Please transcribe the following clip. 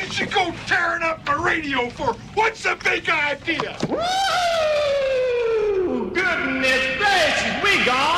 did you go tearing up my radio for? What's the big idea? Woo! Goodness gracious, we gone